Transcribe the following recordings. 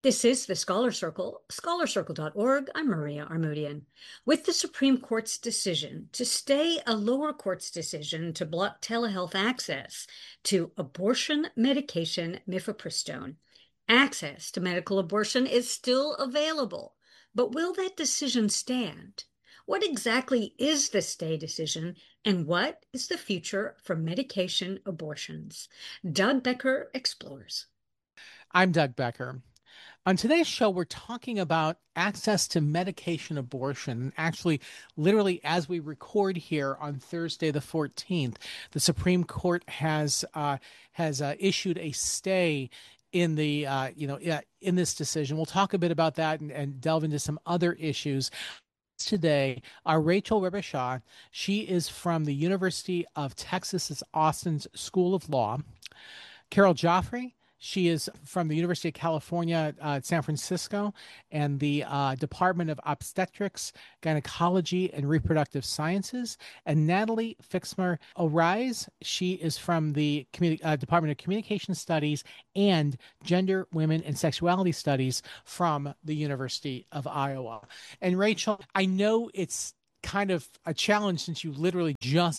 This is the Scholar Circle, scholarcircle.org. I'm Maria Armoudian. With the Supreme Court's decision to stay a lower court's decision to block telehealth access to abortion medication mifepristone, access to medical abortion is still available. But will that decision stand? What exactly is the stay decision, and what is the future for medication abortions? Doug Becker explores. I'm Doug Becker. On today's show, we're talking about access to medication abortion. Actually, literally, as we record here on Thursday, the 14th, the Supreme Court has issued a stay in the in this decision. We'll talk a bit about that and delve into some other issues. Today are Rachel Rebeshaw. She is from the University of Texas Austin's School of Law. Carol Joffrey. She is from the University of California at San Francisco and the Department of Obstetrics, Gynecology, and Reproductive Sciences. And Natalie Fixmer O'Rise. She is from the Department of Communication Studies and Gender, Women, and Sexuality Studies from the University of Iowa. And Rachel, I know it's kind of a challenge since you literally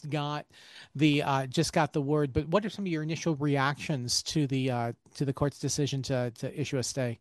just got the word. But what are some of your initial reactions to the court's decision to issue a stay?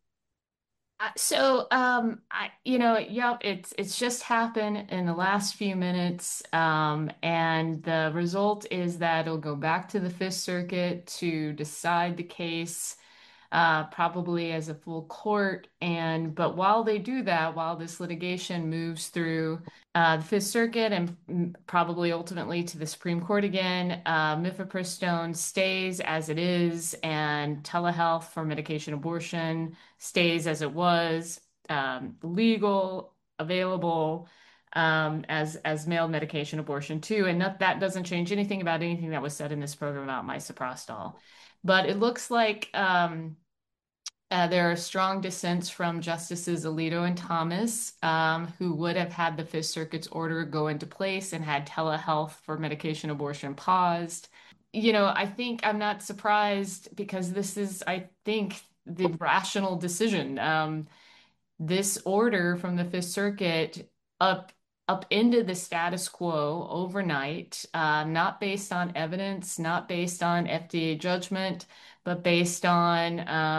It's just happened in the last few minutes, and the result is that it'll go back to the Fifth Circuit to decide the case, probably as a full court. But while they do that, while this litigation moves through the Fifth Circuit and probably ultimately to the Supreme Court again, mifepristone stays as it is, and telehealth for medication abortion stays as it was, legal, available. As male medication abortion too, and that doesn't change anything about anything that was said in this program about misoprostol. But it looks like there are strong dissents from Justices Alito and Thomas, who would have had the Fifth Circuit's order go into place and had telehealth for medication abortion paused. I think I'm not surprised because this is, I think, the rational decision. This order from the Fifth Circuit up upended the status quo overnight, not based on evidence, not based on FDA judgment, but based on,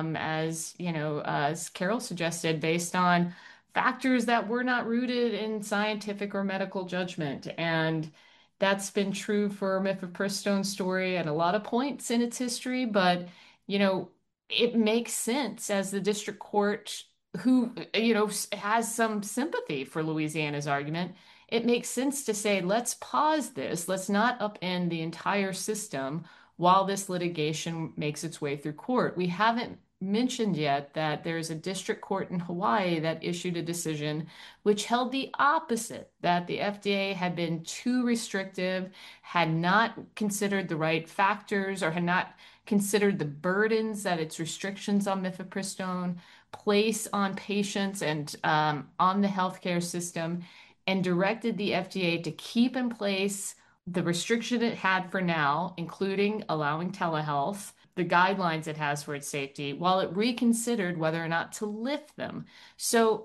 as Carol suggested, based on factors that were not rooted in scientific or medical judgment. And that's been true for mifepristone's story at a lot of points in its history, but you know, it makes sense as the district court who, has some sympathy for Louisiana's argument. It makes sense to say, let's pause this. Let's not upend the entire system while this litigation makes its way through court. We haven't mentioned yet that there's a district court in Hawaii that issued a decision which held the opposite, that the FDA had been too restrictive, had not considered the right factors, or had not considered the burdens that its restrictions on mifepristone place on patients and on the healthcare system, and directed the FDA to keep in place the restriction it had for now, including allowing telehealth, the guidelines it has for its safety, while it reconsidered whether or not to lift them. So,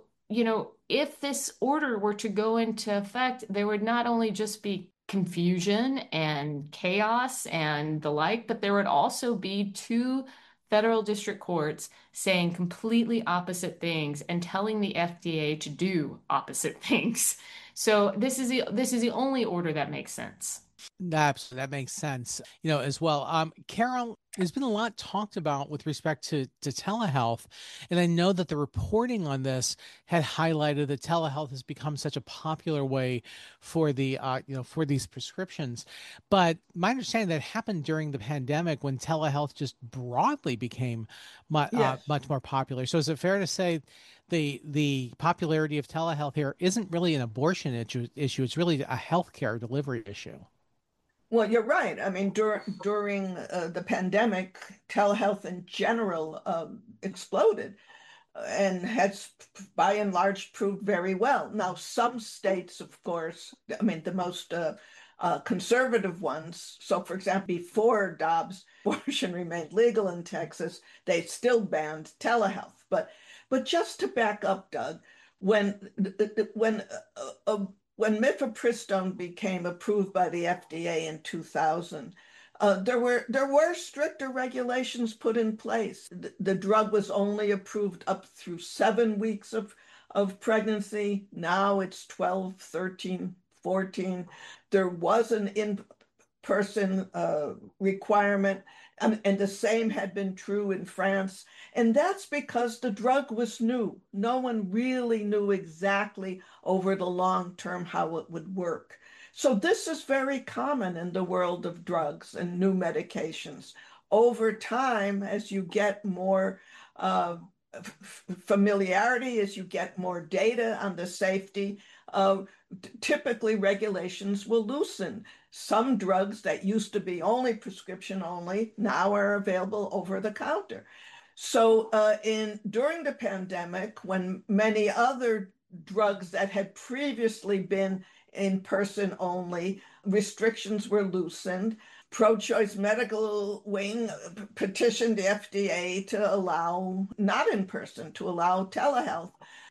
if this order were to go into effect, there would not only just be confusion and chaos and the like, but there would also be two federal district courts saying completely opposite things and telling the FDA to do opposite things. So this is the only order that makes sense. That makes sense, as well. Carol, there's been a lot talked about with respect to telehealth, and I know that the reporting on this had highlighted that telehealth has become such a popular way for for these prescriptions. But my understanding that happened during the pandemic when telehealth just broadly became Yes. much more popular. So is it fair to say the popularity of telehealth here isn't really an abortion issue? It's really a healthcare delivery issue. Well, you're right. I mean, during the pandemic, telehealth in general exploded and has, by and large, proved very well. Now, some states, of course, I mean, the most conservative ones. So, for example, before Dobbs, abortion remained legal in Texas, they still banned telehealth. But But just to back up, Doug, when when when mifepristone became approved by the FDA in 2000, there were stricter regulations put in place. The drug was only approved up through 7 weeks of pregnancy. Now it's 12, 13, 14. There was an in-person requirement, and the same had been true in France. And that's because the drug was new. No one really knew exactly over the long term how it would work. So this is very common in the world of drugs and new medications. Over time, as you get more familiarity, as you get more data on the safety, uh, typically regulations will loosen. Some drugs that used to be only prescription only now are available over the counter. So in during the pandemic, when many other drugs that had previously been in person only, restrictions were loosened. Pro-choice medical wing petitioned the FDA to allow not in person, to allow telehealth.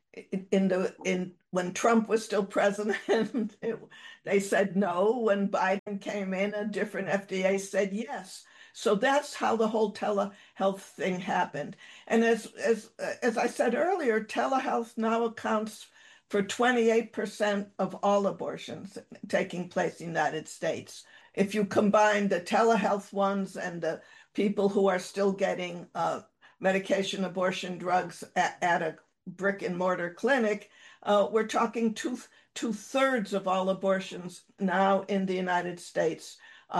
In when Trump was still president, they said no. When Biden came in, a different FDA said yes. So that's how the whole telehealth thing happened. And as I said earlier, telehealth now accounts for 28% of all abortions taking place in the United States. If you combine the telehealth ones and the people who are still getting medication abortion drugs at a brick and mortar clinic, we're talking two-thirds of all abortions now in the United States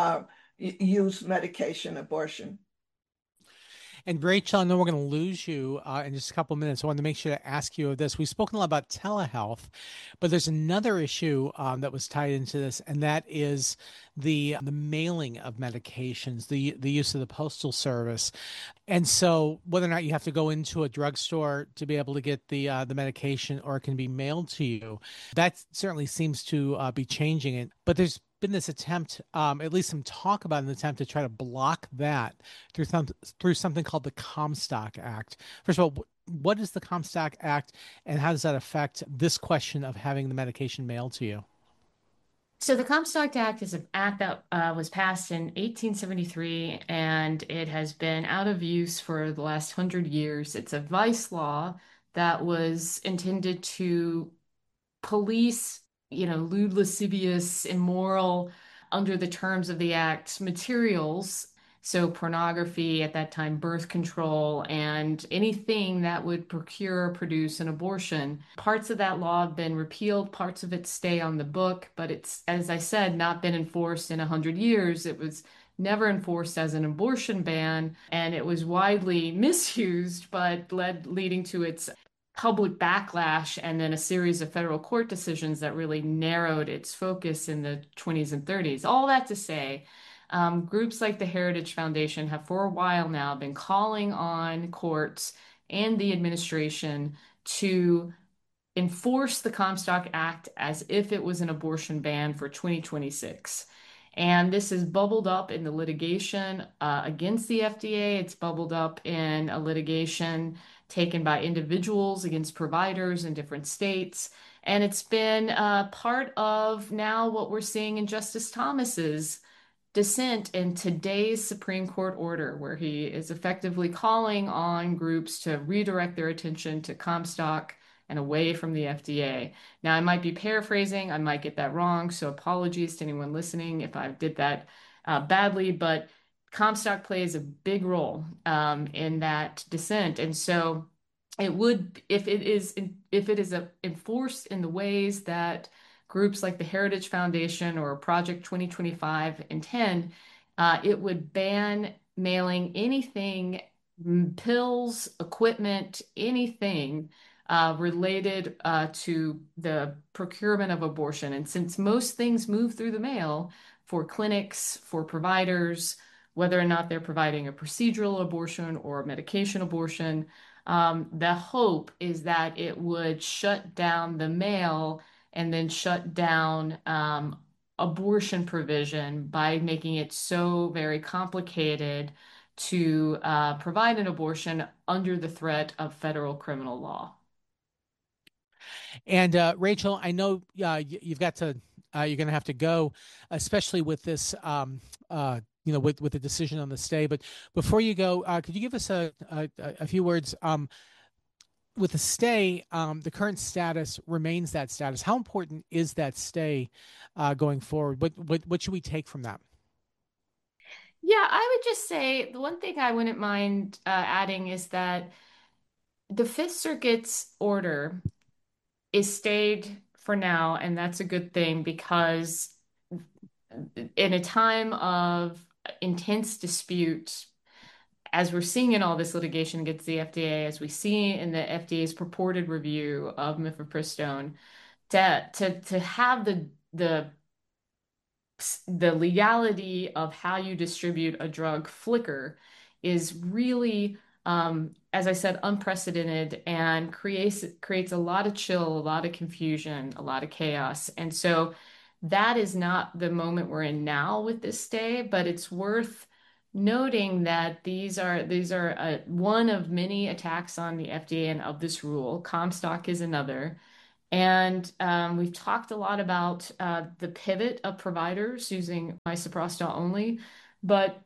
use medication abortion. And Rachel, I know we're going to lose you in just a couple of minutes. I wanted to make sure to ask you of this. We've spoken a lot about telehealth, but there's another issue that was tied into this, and that is the mailing of medications, the use of the postal service. And so whether or not you have to go into a drugstore to be able to get the medication or it can be mailed to you, that certainly seems to be changing it. But there's been this attempt, at least some talk about an attempt to try to block that through something called the Comstock Act. First of all, what is the Comstock Act, and how does that affect this question of having the medication mailed to you? So the Comstock Act is an act that was passed in 1873, and it has been out of use for the last 100 years. It's a vice law that was intended to police, lewd, lascivious, immoral, under the terms of the act, materials. So pornography at that time, birth control, and anything that would procure or produce an abortion. Parts of that law have been repealed, parts of it stay on the book, but it's, as I said, not been enforced in 100 years. It was never enforced as an abortion ban, and it was widely misused, but leading to its public backlash and then a series of federal court decisions that really narrowed its focus in the 20s and 30s. All that to say, groups like the Heritage Foundation have for a while now been calling on courts and the administration to enforce the Comstock Act as if it was an abortion ban for 2026. And this has bubbled up in the litigation against the FDA. It's bubbled up in a litigation taken by individuals against providers in different states. And it's been part of now what we're seeing in Justice Thomas's dissent in today's Supreme Court order, where he is effectively calling on groups to redirect their attention to Comstock and away from the FDA. Now, I might be paraphrasing, I might get that wrong, so apologies to anyone listening if I did that badly, but Comstock plays a big role in that dissent. And so it would, if it is enforced in the ways that groups like the Heritage Foundation or Project 2025 intend, it would ban mailing anything, pills, equipment, anything related to the procurement of abortion. And since most things move through the mail for clinics, for providers, whether or not they're providing a procedural abortion or a medication abortion, the hope is that it would shut down the mail and then shut down abortion provision by making it so very complicated to provide an abortion under the threat of federal criminal law. And Rachel, I know you've got to you're going to have to go, especially with this with the decision on the stay. But before you go, could you give us a few words? With the stay, the current status remains that status. How important is that stay going forward? What should we take from that? Yeah, I would just say the one thing I wouldn't mind adding is that the Fifth Circuit's order is stayed for now, and that's a good thing because in a time of intense dispute, as we're seeing in all this litigation against the FDA, as we see in the FDA's purported review of mifepristone, to have the the legality of how you distribute a drug flicker is really, as I said, unprecedented and creates a lot of chill, a lot of confusion, a lot of chaos. And so that is not the moment we're in now with this stay, but it's worth noting that these are one of many attacks on the FDA and of this rule. Comstock is another. And we've talked a lot about the pivot of providers using misoprostol only, but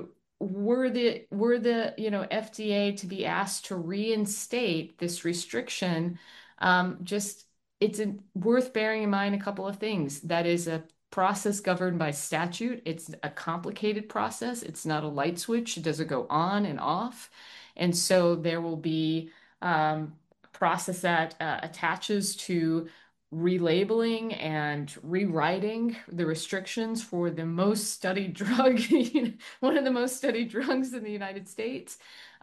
were the FDA to be asked to reinstate this restriction, just worth bearing in mind a couple of things. That is a process governed by statute. It's a complicated process. It's not a light switch. It doesn't go on and off, and so there will be process that attaches to relabeling and rewriting the restrictions for the most studied drug, one of the most studied drugs in the United States.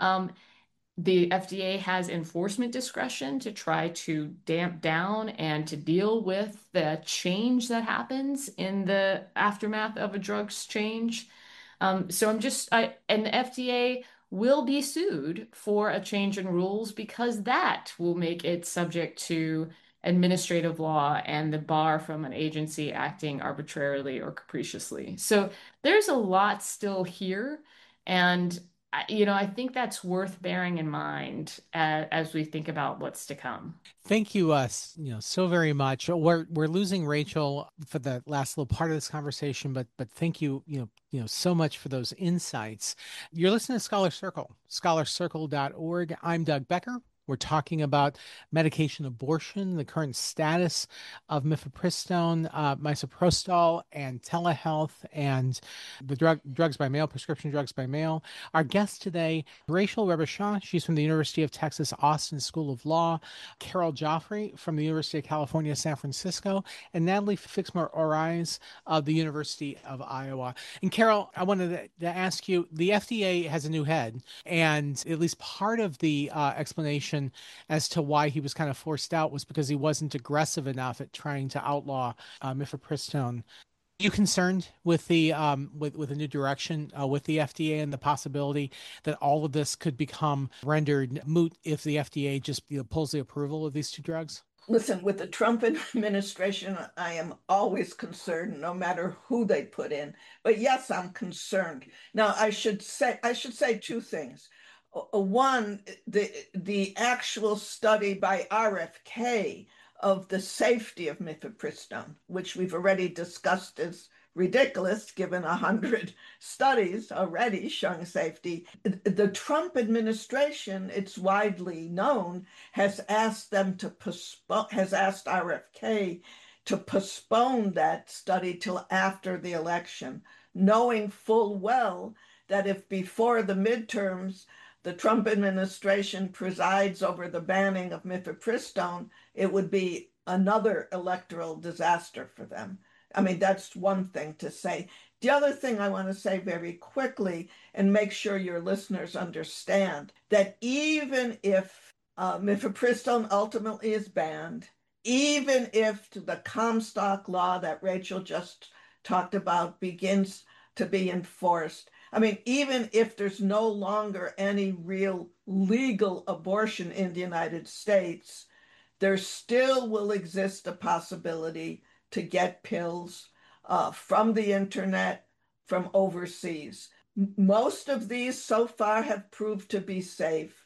The FDA has enforcement discretion to try to damp down and to deal with the change that happens in the aftermath of a drug's change. And the FDA will be sued for a change in rules because that will make it subject to administrative law and the bar from an agency acting arbitrarily or capriciously. So there's a lot still here. And I think that's worth bearing in mind as we think about what's to come. Thank you, so very much. We're losing Rachel for the last little part of this conversation, but thank you, so much for those insights. You're listening to Scholar Circle, scholarcircle.org. I'm Doug Becker. We're talking about medication abortion, the current status of mifepristone, misoprostol, and telehealth, and the drugs by mail, prescription drugs by mail. Our guest today, Rachel Rebbe-Shah. She's from the University of Texas Austin School of Law. Carol Joffrey from the University of California, San Francisco, and Natalie Fixmer-Orais of the University of Iowa. And Carol, I wanted to ask you, the FDA has a new head, and at least part of the explanation as to why he was kind of forced out was because he wasn't aggressive enough at trying to outlaw mifepristone. Are you concerned with the with a new direction with the FDA and the possibility that all of this could become rendered moot if the FDA just pulls the approval of these two drugs? Listen, with the Trump administration, I am always concerned, no matter who they put in. But yes, I'm concerned. Now, I should say two things. One, the actual study by RFK of the safety of mifepristone, which we've already discussed as ridiculous given 100 studies already showing safety. The Trump administration, it's widely known, has asked RFK to postpone that study till after the election, knowing full well that if before the midterms the Trump administration presides over the banning of mifepristone, it would be another electoral disaster for them. I mean, that's one thing to say. The other thing I want to say very quickly and make sure your listeners understand that even if mifepristone ultimately is banned, even if the Comstock law that Rachel just talked about begins to be enforced, I mean, even if there's no longer any real legal abortion in the United States, there still will exist a possibility to get pills from the internet, from overseas. Most of these so far have proved to be safe.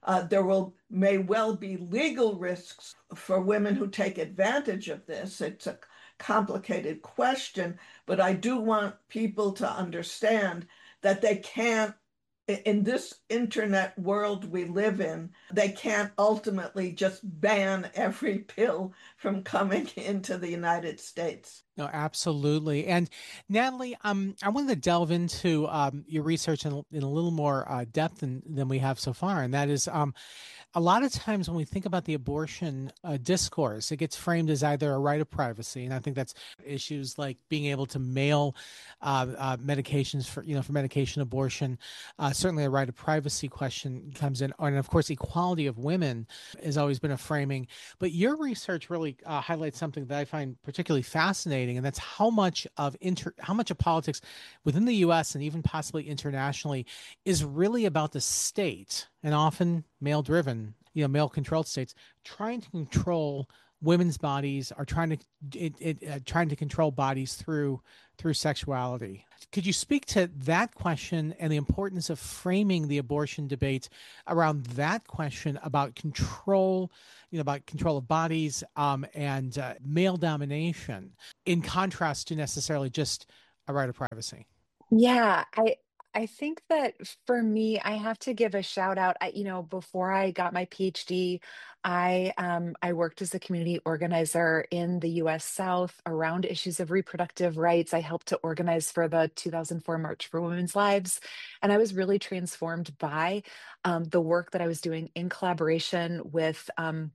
May well be legal risks for women who take advantage of this. It's a complicated question, but I do want people to understand that they can't, in this internet world we live in, they can't ultimately just ban every pill from coming into the United States. No, absolutely. And Natalie, I wanted to delve into your research in a little more depth than we have so far, and that is a lot of times when we think about the abortion discourse, it gets framed as either a right of privacy, and I think that's issues like being able to mail medications for medication abortion. Certainly, a right of privacy question comes in, and of course, equality of women has always been a framing. But your research really highlights something that I find particularly fascinating, and that's how much of politics within the U.S. and even possibly internationally is really about the state, and often male-driven, male-controlled states trying to control women's bodies, are trying to control bodies through sexuality. Could you speak to that question and the importance of framing the abortion debate around that question about control, about control of bodies, and male domination, in contrast to necessarily just a right of privacy? Yeah, I think that for me, I have to give a shout out. Before I got my PhD, I worked as a community organizer in the U.S. South around issues of reproductive rights. I helped to organize for the 2004 March for Women's Lives, and I was really transformed by the work that I was doing in collaboration with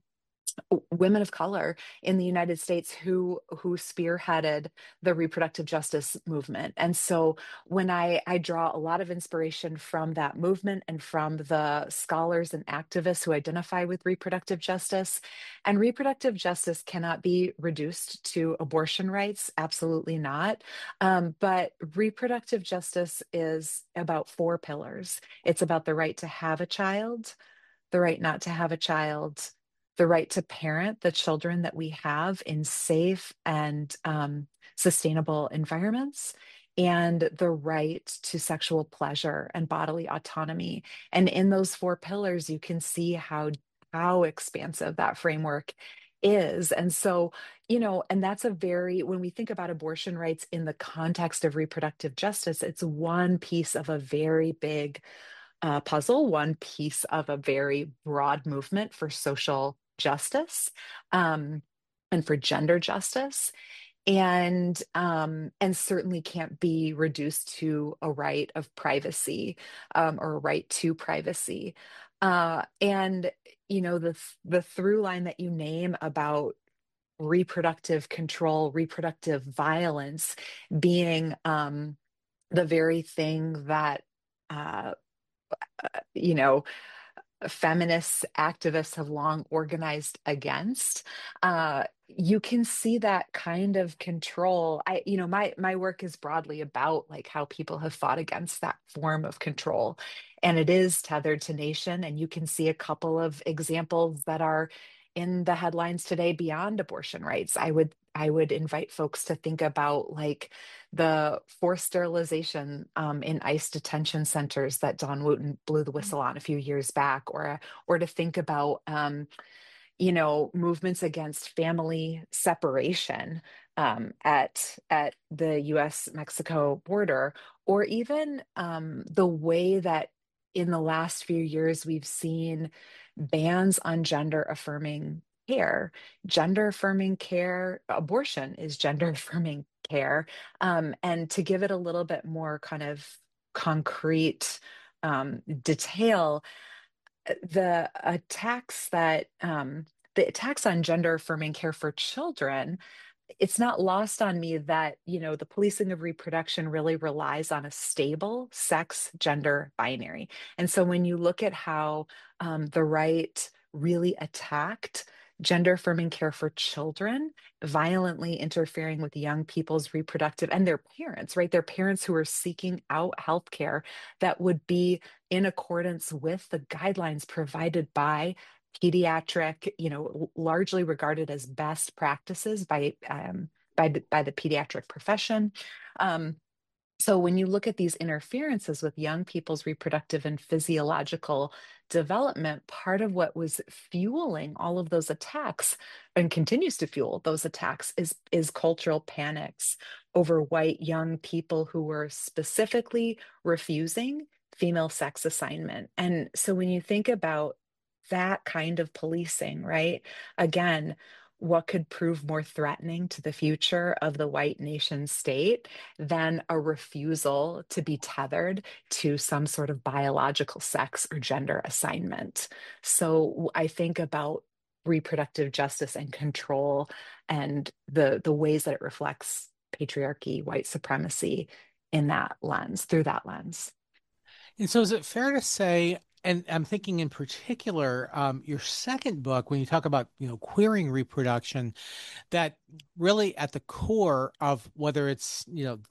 women of color in the United States who spearheaded the reproductive justice movement. And so when I draw a lot of inspiration from that movement and from the scholars and activists who identify with reproductive justice. And reproductive justice cannot be reduced to abortion rights, absolutely not. But reproductive justice is about four pillars. It's about the right to have a child, the right not to have a child, the right to parent the children that we have in safe and sustainable environments, and the right to sexual pleasure and bodily autonomy. And in those four pillars, you can see how expansive that framework is. And so, and that's when we think about abortion rights in the context of reproductive justice, it's one piece of a very big puzzle, one piece of a very broad movement for social justice, and for gender justice, and certainly can't be reduced to a right of privacy, or a right to privacy. And the through line that you name about reproductive control, reproductive violence being the very thing that uh, you know feminist activists have long organized against. You can see that kind of control. My work is broadly about like how people have fought against that form of control, and it is tethered to nation. And you can see a couple of examples that are in the headlines today beyond abortion rights. I would invite folks to think about like the forced sterilization in ICE detention centers that Don Wooten blew the whistle on a few years back, or to think about movements against family separation at the U.S.-Mexico border, or even the way that in the last few years we've seen bans on gender affirming care. Gender affirming care, abortion is gender affirming care. And to give it a little bit more kind of concrete detail, the attacks on gender affirming care for children, it's not lost on me that the policing of reproduction really relies on a stable sex gender binary. And so when you look at how the right really attacked gender affirming care for children, violently interfering with young people's reproductive and their parents, right? Their parents who are seeking out healthcare that would be in accordance with the guidelines provided by pediatric, largely regarded as best practices by the pediatric profession. So when you look at these interferences with young people's reproductive and physiological development, part of what was fueling all of those attacks and continues to fuel those attacks is cultural panics over white young people who were specifically refusing female sex assignment. And so when you think about that kind of policing, right? Again, what could prove more threatening to the future of the white nation state than a refusal to be tethered to some sort of biological sex or gender assignment? So I think about reproductive justice and control and the ways that it reflects patriarchy, white supremacy in that lens, through that lens. And so, is it fair to say, and I'm thinking in particular, your second book, when you talk about, queering reproduction, that really at the core of whether it's,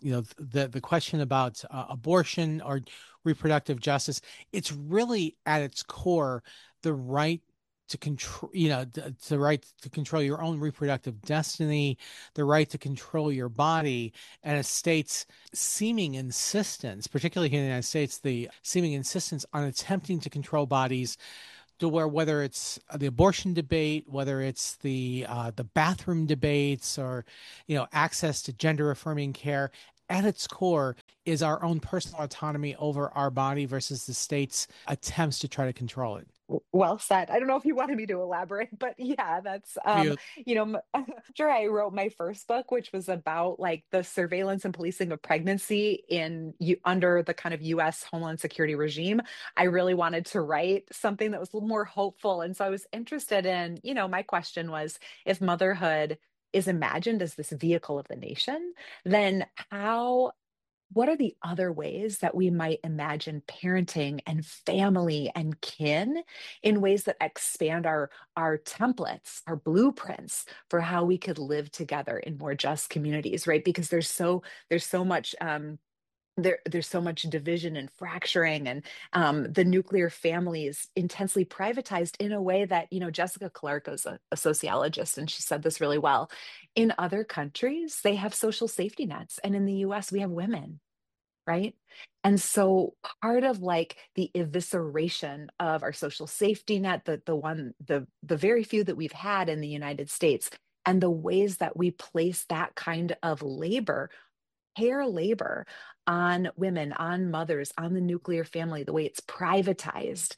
the question about abortion or reproductive justice, it's really at its core the right to control, the right to control your own reproductive destiny, the right to control your body, and a state's seeming insistence, particularly here in the United States, the seeming insistence on attempting to control bodies to where whether it's the abortion debate, whether it's the bathroom debates, or access to gender affirming care, at its core is our own personal autonomy over our body versus the state's attempts to try to control it. Well said. I don't know if you wanted me to elaborate, but yeah, that's You, after I wrote my first book, which was about like the surveillance and policing of pregnancy under the kind of US Homeland Security regime, I really wanted to write something that was a little more hopeful. And so I was interested in, my question was, if motherhood is imagined as this vehicle of the nation, then what are the other ways that we might imagine parenting and family and kin in ways that expand our templates, our blueprints for how we could live together in more just communities, right? Because there's so much there's so much division and fracturing, and the nuclear family is intensely privatized in a way that, Jessica Clark is a sociologist, and she said this really well. In other countries, they have social safety nets, and in the US, we have women, right? And so part of like the evisceration of our social safety net, the very few that we've had in the United States, and the ways that we place that kind of labor, hair labor, on women, on mothers, on the nuclear family, the way it's privatized,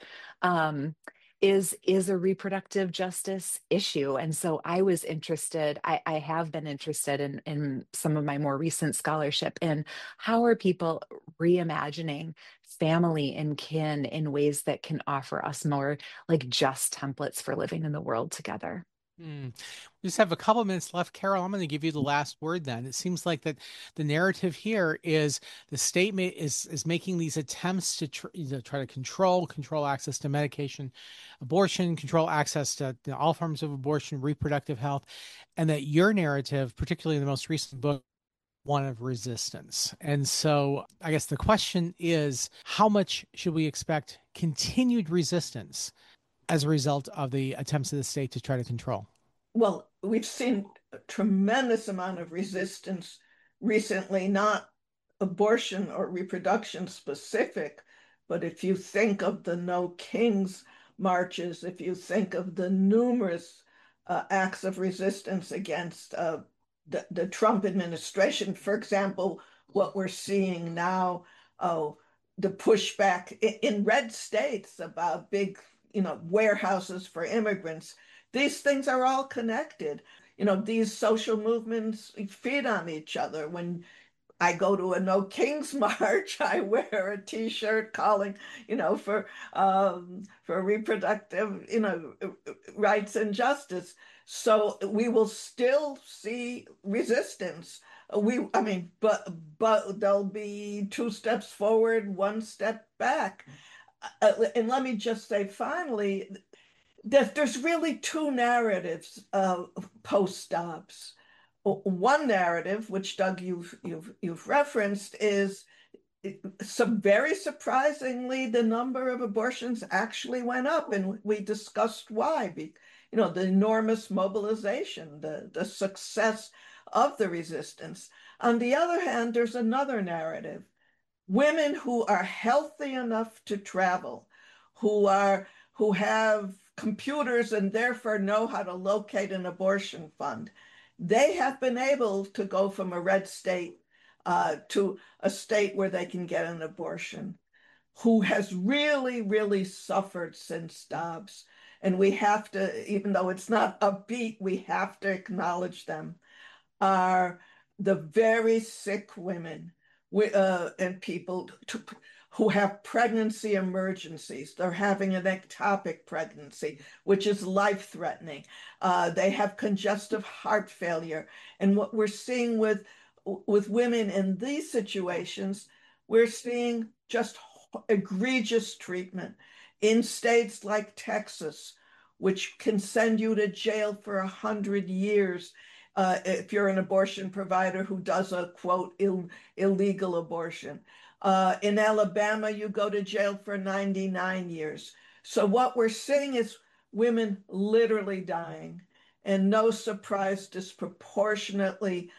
is a reproductive justice issue. And so I was interested, I have been interested in some of my more recent scholarship in how are people reimagining family and kin in ways that can offer us more like just templates for living in the world together. We just have a couple minutes left. Carol, I'm going to give you the last word then. It seems like that the narrative here is the state is making these attempts to try to control access to medication, abortion, control access to all forms of abortion, reproductive health, and that your narrative, particularly in the most recent book, one of resistance. And so I guess the question is, how much should we expect continued resistance as a result of the attempts of the state to try to control? Well, we've seen a tremendous amount of resistance recently, not abortion or reproduction specific, but if you think of the No Kings marches, if you think of the numerous acts of resistance against the Trump administration, for example, what we're seeing now, the pushback in red states about big, warehouses for immigrants. These things are all connected. These social movements feed on each other. When I go to a No Kings march, I wear a T-shirt calling, for reproductive, rights and justice. So we will still see resistance. I mean, but there'll be two steps forward, one step back. And let me just say, finally, there's really two narratives post-ops. One narrative, which Doug you've referenced, is very surprisingly the number of abortions actually went up, and we discussed why. The enormous mobilization, the success of the resistance. On the other hand, there's another narrative. Women who are healthy enough to travel, who have computers and therefore know how to locate an abortion fund, they have been able to go from a red state to a state where they can get an abortion, who has really, really suffered since Dobbs. And we have to, even though it's not upbeat, we have to acknowledge them, are the very sick women and people who have pregnancy emergencies. They're having an ectopic pregnancy, which is life-threatening. They have congestive heart failure. And what we're seeing with women in these situations, we're seeing just egregious treatment in states like Texas, which can send you to jail for 100 years if you're an abortion provider who does a, quote, illegal abortion. In Alabama, you go to jail for 99 years. So what we're seeing is women literally dying. And no surprise, disproportionately,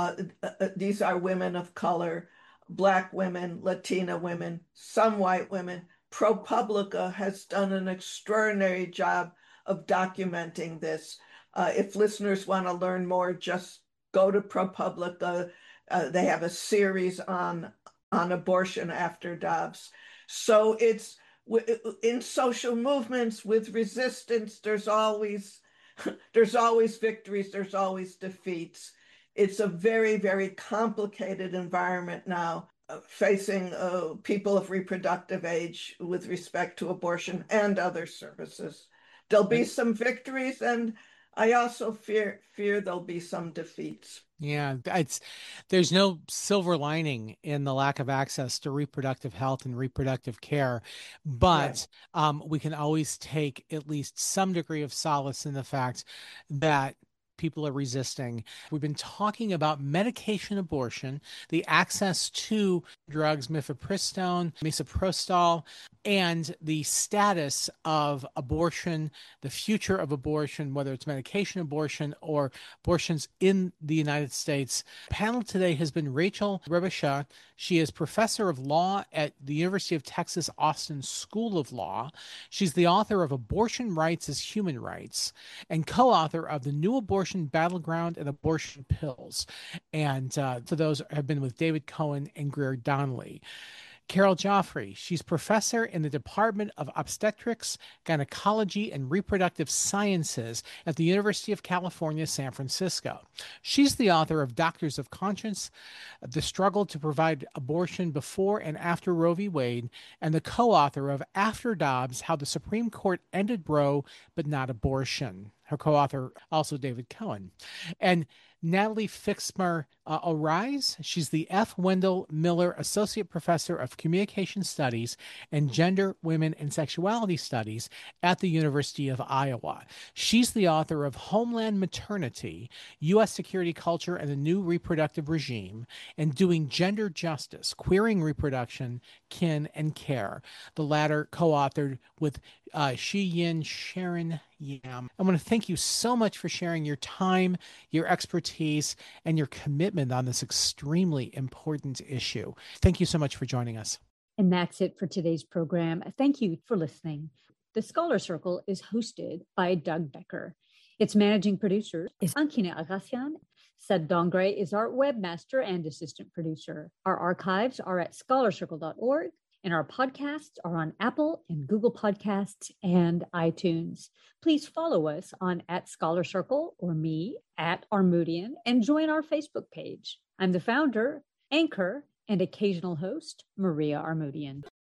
these are women of color, Black women, Latina women, some white women. ProPublica has done an extraordinary job of documenting this. If listeners want to learn more, just go to ProPublica. They have a series on abortion after Dobbs. So it's in social movements with resistance, there's always victories, there's always defeats. It's a very, very complicated environment now facing people of reproductive age with respect to abortion and other services. There'll be some victories, and I also fear there'll be some defeats. Yeah, there's no silver lining in the lack of access to reproductive health and reproductive care, but we can always take at least some degree of solace in the fact that people are resisting. We've been talking about medication abortion, the access to drugs, mifepristone, misoprostol, and the status of abortion, the future of abortion, whether it's medication abortion or abortions in the United States. The panel today has been Rachel Rebusha. She is professor of law at the University of Texas Austin School of Law. She's the author of Abortion Rights as Human Rights and co-author of The New Abortion Battleground and Abortion Pills. And for those have been with David Cohen and Greer Donnelly. Carol Joffrey, she's professor in the Department of Obstetrics, Gynecology, and Reproductive Sciences at the University of California, San Francisco. She's the author of Doctors of Conscience, The Struggle to Provide Abortion Before and After Roe v. Wade, and the co-author of After Dobbs, How the Supreme Court Ended Roe but Not Abortion. Her co-author, also David Cohen. And Natalie Fixmer-Orise. She's the F. Wendell Miller Associate Professor of Communication Studies and Gender, Women, and Sexuality Studies at the University of Iowa. She's the author of Homeland Maternity, U.S. Security Culture and the New Reproductive Regime, and Doing Gender Justice, Queering Reproduction, Kin, and Care, the latter co-authored with Shi-Yin Sharon Yam. I want to thank you so much for sharing your time, your expertise, and your commitment on this extremely important issue. Thank you so much for joining us. And that's it for today's program. Thank you for listening. The Scholar Circle is hosted by Doug Becker. Its managing producer is Ankina Agassian. Seb Dongre is our webmaster and assistant producer. Our archives are at scholarcircle.org. And our podcasts are on Apple and Google Podcasts and iTunes. Please follow us on @ScholarCircle or me @Armoudian and join our Facebook page. I'm the founder, anchor, and occasional host, Maria Armoudian.